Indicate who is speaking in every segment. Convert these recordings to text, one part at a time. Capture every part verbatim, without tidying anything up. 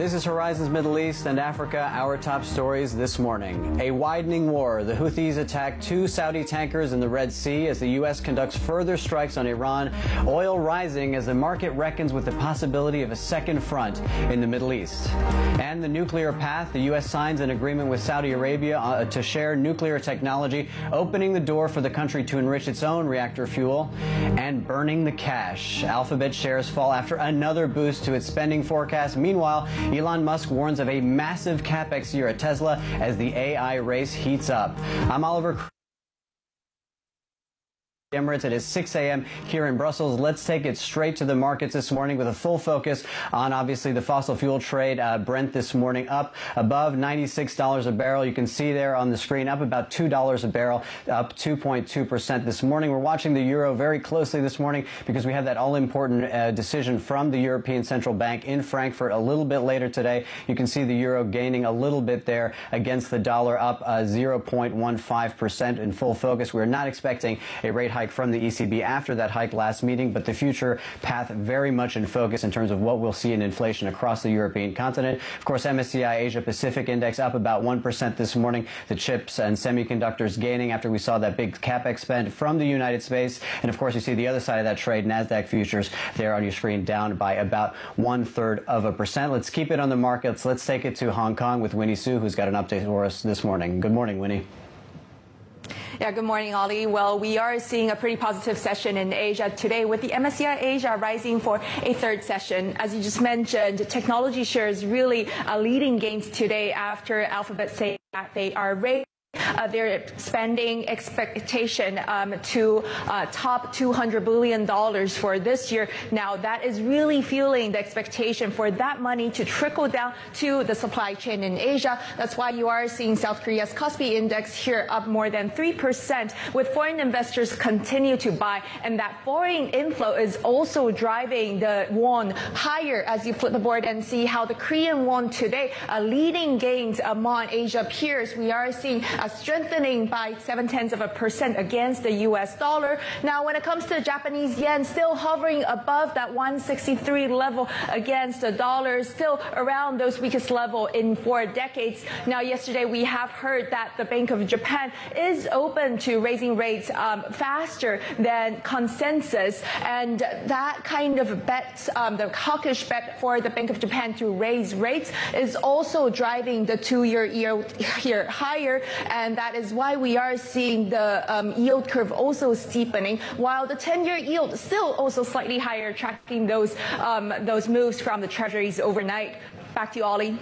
Speaker 1: This is Horizons Middle East and Africa, our top stories this morning. A widening war. The Houthis attack two Saudi tankers in the Red Sea as the U S conducts further strikes on Iran. Oil rising as the market reckons with the possibility of a second front in the Middle East. And the nuclear path. The U S signs an agreement with Saudi Arabia uh, to share nuclear technology, opening the door for the country to enrich its own reactor fuel. And burning the cash. Alphabet shares fall after another boost to its spending forecast. Meanwhile, Elon Musk warns of a massive capex year at Tesla as the A I race heats up. I'm Oliver Emirates. It is six a m here in Brussels. Let's take it straight to the markets this morning with a full focus on obviously the fossil fuel trade. Uh, Brent this morning up above ninety-six dollars a barrel. You can see there on the screen up about two dollars a barrel, up two point two percent this morning. We're watching the euro very closely this morning because we have that all-important uh, decision from the European Central Bank in Frankfurt a little bit later today. You can see the euro gaining a little bit there against the dollar, up uh, zero point one five percent in full focus. We're not expecting a rate hike from the E C B after that hike last meeting, but the future path very much in focus in terms of what we'll see in inflation across the European continent. Of course, M S C I Asia Pacific Index up about one percent this morning. The chips and semiconductors gaining after we saw that big capex spend from the United States. And of course, you see the other side of that trade, NASDAQ futures there on your screen down by about one third of a percent. Let's keep it on the markets. Let's take it to Hong Kong with Winnie Su, who's got an update for us this morning. Good morning, Winnie.
Speaker 2: Yeah, good morning, Ollie. Well, we are seeing a pretty positive session in Asia today with the M S C I Asia rising for a third session. As you just mentioned, technology shares really uh, leading gains today after Alphabet saying that they are raising Uh, their spending expectation um, to uh, top two hundred billion dollars for this year. Now, that is really fueling the expectation for that money to trickle down to the supply chain in Asia. That's why you are seeing South Korea's Kospi Index here up more than three percent, with foreign investors continue to buy. And that foreign inflow is also driving the won higher as you flip the board and see how the Korean won today uh, leading gains among Asia peers. We are seeing a strengthening by seven tenths of a percent against the U S dollar. Now, when it comes to the Japanese yen, still hovering above that one sixty-three level against the dollar, still around those weakest level in four decades. Now, yesterday we have heard that the Bank of Japan is open to raising rates um, faster than consensus, and that kind of bet, um, the hawkish bet for the Bank of Japan to raise rates is also driving the two-year yield here higher. And that is why we are seeing the um, yield curve also steepening, while the ten-year yield still also slightly higher, tracking those um, those moves from the treasuries overnight. Back to you, Ollie.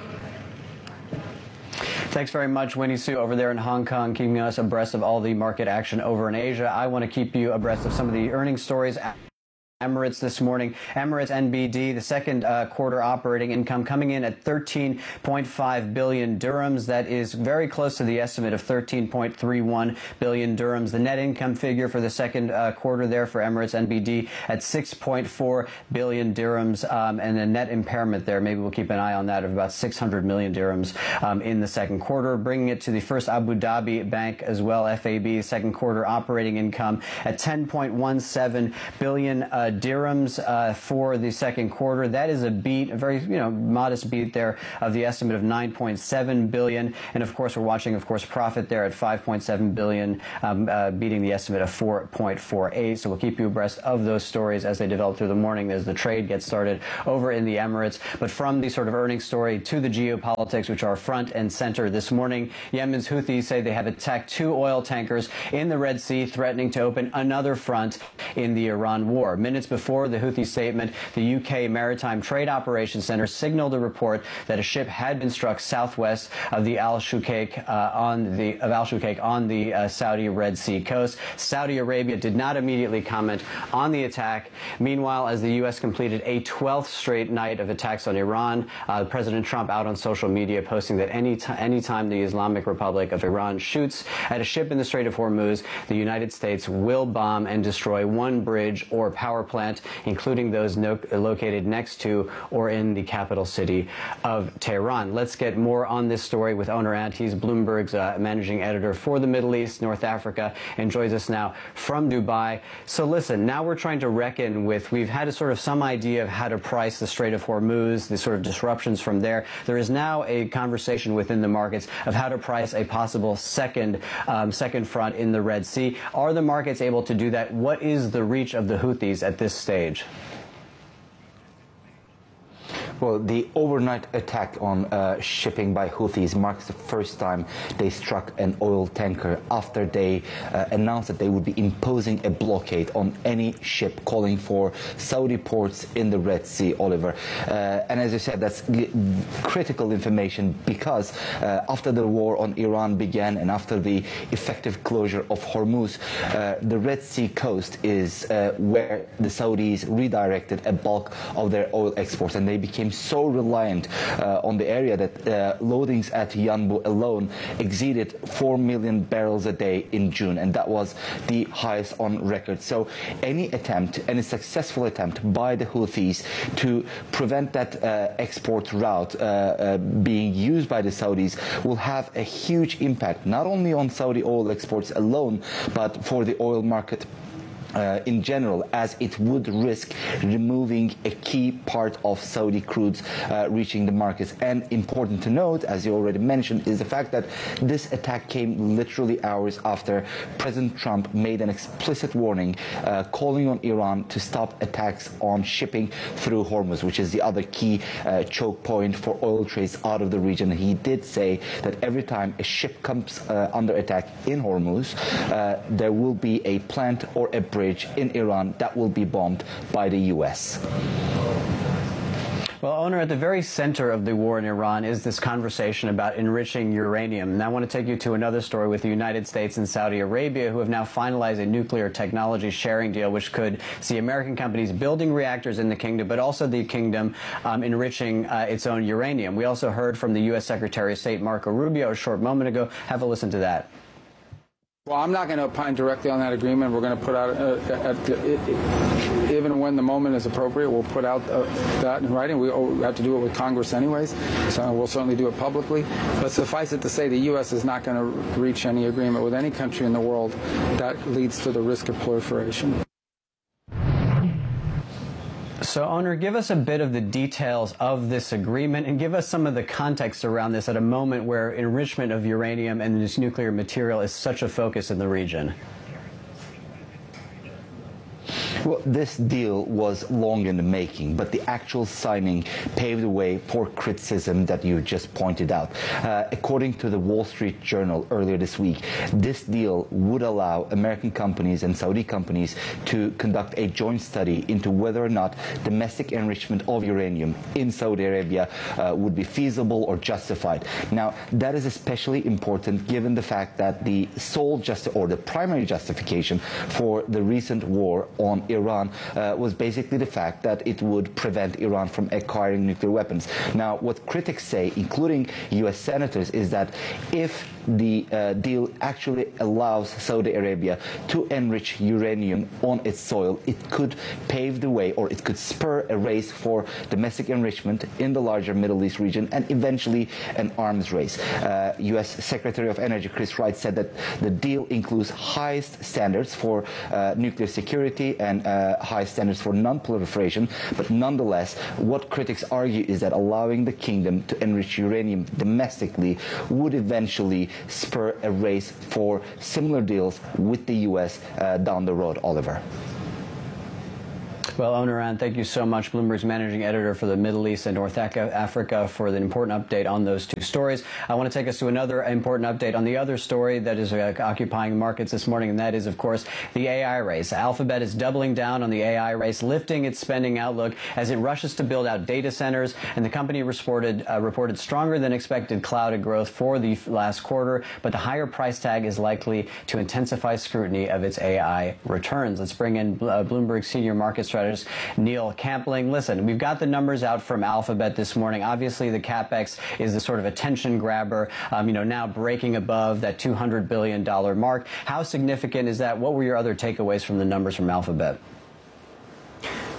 Speaker 1: Thanks very much, Winnie Su, over there in Hong Kong, keeping us abreast of all the market action over in Asia. I want to keep you abreast of some of the earnings stories. Emirates this morning. Emirates N B D, the second uh, quarter operating income coming in at thirteen point five billion dirhams. That is very close to the estimate of thirteen point three one billion dirhams. The net income figure for the second uh, quarter there for Emirates N B D at six point four billion dirhams, um, and a net impairment there. Maybe we'll keep an eye on that of about six hundred million dirhams um, in the second quarter, bringing it to the First Abu Dhabi Bank as well, F A B, second quarter operating income at ten point one seven billion uh, dirhams uh, for the second quarter. That is a beat, a very you know modest beat there of the estimate of nine point seven billion. And of course, we're watching, of course, profit there at five point seven billion, um, uh, beating the estimate of four point four eight. So we'll keep you abreast of those stories as they develop through the morning as the trade gets started over in the Emirates. But from the sort of earnings story to the geopolitics, which are front and center this morning, Yemen's Houthis say they have attacked two oil tankers in the Red Sea, threatening to open another front in the Iran war. Minutes before the Houthi statement, the U K Maritime Trade Operations Center signaled a report that a ship had been struck southwest of the Al Shukaik uh, on the of Al Shukaik on the uh, Saudi Red Sea coast. Saudi Arabia did not immediately comment on the attack. Meanwhile, as the U S completed a twelfth straight night of attacks on Iran, uh, President Trump out on social media posting that any t- anytime the Islamic Republic of Iran shoots at a ship in the Strait of Hormuz, the United States will bomb and destroy one bridge or power plant plant, including those no located next to or in the capital city of Tehran. Let's get more on this story with Oner Ant. He's Bloomberg's uh, managing editor for the Middle East, North Africa, and joins us now from Dubai. So listen, now we're trying to reckon with, we've had a sort of some idea of how to price the Strait of Hormuz, the sort of disruptions from there. There is now a conversation within the markets of how to price a possible second, um, second front in the Red Sea. Are the markets able to do that? What is the reach of the Houthis at this stage?
Speaker 3: Well, the overnight attack on uh, shipping by Houthis marks the first time they struck an oil tanker after they uh, announced that they would be imposing a blockade on any ship calling for Saudi ports in the Red Sea, Oliver. Uh, and as you said, that's critical information because uh, after the war on Iran began and after the effective closure of Hormuz, uh, the Red Sea coast is uh, where the Saudis redirected a bulk of their oil exports, and they became so reliant uh, on the area that uh, loadings at Yanbu alone exceeded four million barrels a day in June, and that was the highest on record. So any attempt, any successful attempt by the Houthis to prevent that uh, export route uh, uh, being used by the Saudis will have a huge impact, not only on Saudi oil exports alone, but for the oil market Uh, in general, as it would risk removing a key part of Saudi crudes uh, reaching the markets. And important to note, as you already mentioned, is the fact that this attack came literally hours after President Trump made an explicit warning uh, calling on Iran to stop attacks on shipping through Hormuz, which is the other key uh, choke point for oil trades out of the region. He did say that every time a ship comes uh, under attack in Hormuz, uh, there will be a plant or a bridge in Iran that will be bombed by the U S.
Speaker 1: Well, Oner, at the very center of the war in Iran is this conversation about enriching uranium. And I want to take you to another story with the United States and Saudi Arabia, who have now finalized a nuclear technology sharing deal, which could see American companies building reactors in the kingdom, but also the kingdom um, enriching uh, its own uranium. We also heard from the U S Secretary of State Marco Rubio a short moment ago. Have a listen to that.
Speaker 4: Well, I'm not going to opine directly on that agreement. We're going to put out, uh, at the, it, it, even when the moment is appropriate, we'll put out uh, that in writing. We have to do it with Congress anyways, so we'll certainly do it publicly. But suffice it to say, the U S is not going to reach any agreement with any country in the world that leads to the risk of proliferation.
Speaker 1: So, Oner, give us a bit of the details of this agreement and give us some of the context around this at a moment where enrichment of uranium and this nuclear material is such a focus in the region.
Speaker 3: Well, this deal was long in the making, but the actual signing paved the way for criticism that you just pointed out. Uh, according to the Wall Street Journal earlier this week, this deal would allow American companies and Saudi companies to conduct a joint study into whether or not domestic enrichment of uranium in Saudi Arabia uh, would be feasible or justified. Now, that is especially important given the fact that the sole just or the primary justification for the recent war on Iran uh, was basically the fact that it would prevent Iran from acquiring nuclear weapons. Now, what critics say, including U S senators, is that if the uh, deal actually allows Saudi Arabia to enrich uranium on its soil, it could pave the way, or it could spur a race for domestic enrichment in the larger Middle East region and eventually an arms race. Uh, U S Secretary of Energy Chris Wright said that the deal includes highest standards for uh, nuclear security and uh, high standards for non-proliferation, but nonetheless, what critics argue is that allowing the kingdom to enrich uranium domestically would eventually spur a race for similar deals with the U S uh, down the road, Oliver.
Speaker 1: Well, Oner Ant, thank you so much, Bloomberg's managing editor for the Middle East and North Africa, for the important update on those two stories. I want to take us to another important update on the other story that is uh, occupying markets this morning, and that is, of course, the A I race. Alphabet is doubling down on the A I race, lifting its spending outlook as it rushes to build out data centers, and the company reported, uh, reported stronger than expected cloud growth for the last quarter, but the higher price tag is likely to intensify scrutiny of its A I returns. Let's bring in uh, Bloomberg senior market strategist Neil Campling. Listen, we've got the numbers out from Alphabet this morning. Obviously, the CapEx is the sort of attention grabber, um, you know, now breaking above that two hundred billion dollars mark. How significant is that? What were your other takeaways from the numbers from Alphabet?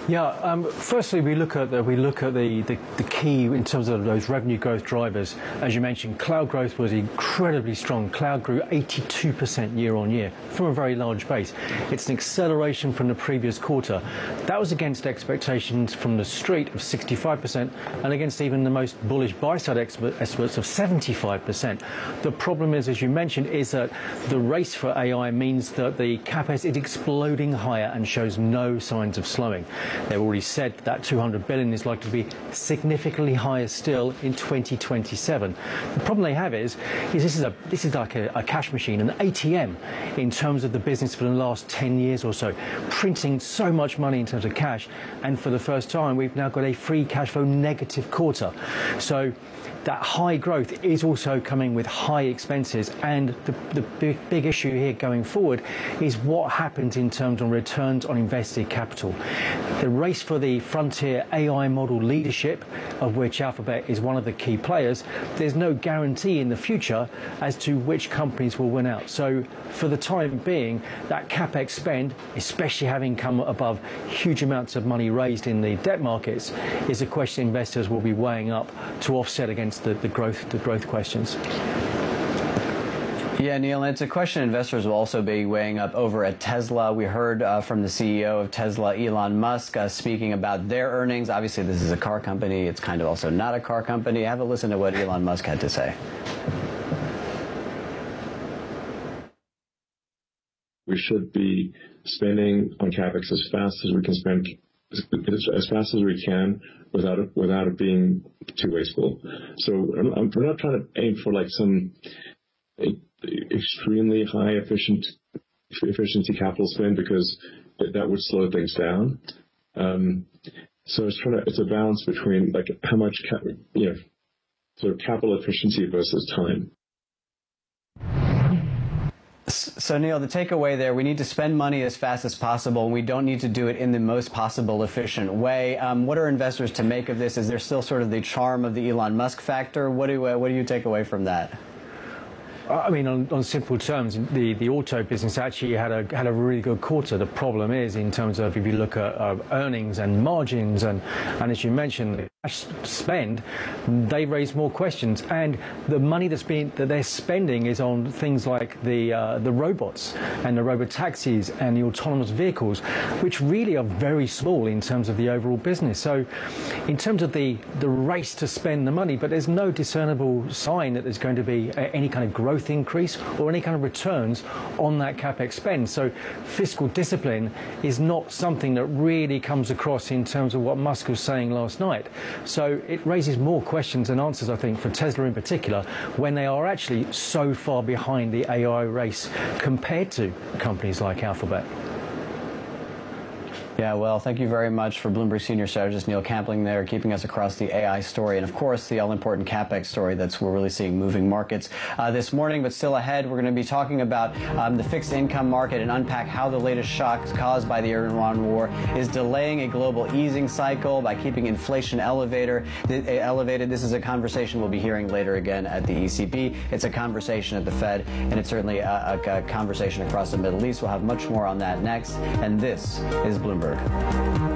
Speaker 5: Yeah. Um, firstly, we look at the, we look at the, the the key in terms of those revenue growth drivers. As you mentioned, cloud growth was incredibly strong. Cloud grew eighty-two percent year on year from a very large base. It's an acceleration from the previous quarter. That was against expectations from the street of sixty-five percent and against even the most bullish buy-side estimates of seventy-five percent. The problem is, as you mentioned, is that the race for A I means that the CapEx is exploding higher and shows no signs of slowing. They've already said that two hundred billion dollars is likely to be significantly higher still in twenty twenty-seven. The problem they have is, is this is a this is like a, a cash machine, an A T M in terms of the business for the last ten years or so, printing so much money in terms of cash, and for the first time we've now got a free cash flow negative quarter. So that high growth is also coming with high expenses, and the, the big, big issue here going forward is what happens in terms of returns on invested capital. The race for the frontier A I model leadership, of which Alphabet is one of the key players, there's no guarantee in the future as to which companies will win out. So for the time being, that CapEx spend, especially having come above huge amounts of money raised in the debt markets, is a question investors will be weighing up to offset against The, the growth the growth questions.
Speaker 1: Yeah, Neil, and it's a question investors will also be weighing up over at Tesla. We heard uh, from the C E O of Tesla, Elon Musk, uh, speaking about their earnings. Obviously, this is a car company. It's kind of also not a car company. Have a listen to what Elon Musk had to say.
Speaker 6: We should be spending on CapEx as fast as we can spend, as fast as we can, without it, without it being too wasteful. So I'm, I'm, we're not trying to aim for like some extremely high efficient efficiency capital spend, because that would slow things down. Um, so it's trying to, it's a balance between like how much cap, you know, sort of capital efficiency versus time.
Speaker 1: So, Neil, the takeaway there, we need to spend money as fast as possible, and we don't need to do it in the most possible efficient way. Um, what are investors to make of this? Is there still sort of the charm of the Elon Musk factor? What do, uh, what do you take away from that?
Speaker 5: I mean, on, on simple terms, the, the auto business actually had a had a really good quarter. The problem is, in terms of if you look at uh, earnings and margins, and, and as you mentioned, cash spend, they raise more questions. And the money that's being that they're spending is on things like the uh, the robots and the robot taxis and the autonomous vehicles, which really are very small in terms of the overall business. So, in terms of the the race to spend the money, but there's no discernible sign that there's going to be any kind of growth increase or any kind of returns on that CapEx spend. So fiscal discipline is not something that really comes across in terms of what Musk was saying last night. So it raises more questions than answers, I think, for Tesla in particular, when they are actually so far behind the A I race compared to companies like Alphabet.
Speaker 1: Yeah, well, thank you very much for Bloomberg senior strategist Neil Campling there, keeping us across the A I story and, of course, the all-important CapEx story that's we're really seeing moving markets uh, this morning. But still ahead, we're going to be talking about um, the fixed income market and unpack how the latest shocks caused by the Iran war is delaying a global easing cycle by keeping inflation elevator, elevated. This is a conversation we'll be hearing later again at the E C B. It's a conversation at the Fed, and it's certainly a, a, a conversation across the Middle East. We'll have much more on that next. And this is Bloomberg.